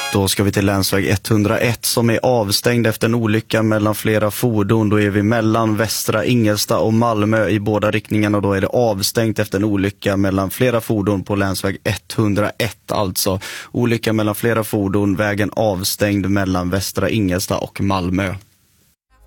Då ska vi till länsväg 101 som är avstängd efter en olycka mellan flera fordon. Då är vi mellan Västra Ingelstad och Malmö i båda riktningarna och då är det avstängt efter en olycka mellan flera fordon på länsväg 101. Alltså olycka mellan flera fordon, vägen avstängd mellan Västra Ingelstad och Malmö.